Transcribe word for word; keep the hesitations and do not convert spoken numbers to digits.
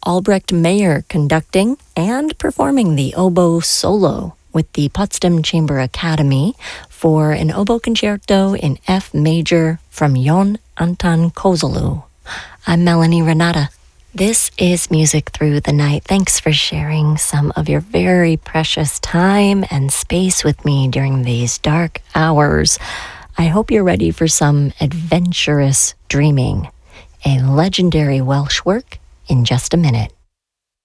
Albrecht Meyer conducting and performing the oboe solo with the Potsdam Chamber Academy for an oboe concerto in F major from Jon Anton Kozellu. I'm Melanie Renata. This is Music Through the Night. Thanks for sharing some of your very precious time and space with me during these dark hours. I hope you're ready for some adventurous dreaming. A legendary Welsh work in just a minute.